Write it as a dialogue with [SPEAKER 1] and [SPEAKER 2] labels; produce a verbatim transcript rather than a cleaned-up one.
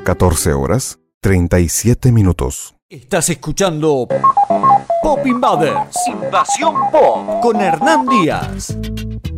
[SPEAKER 1] catorce horas, treinta y siete minutos.
[SPEAKER 2] Estás escuchando Pop Invaders, Invasión Pop, con Hernán Díaz.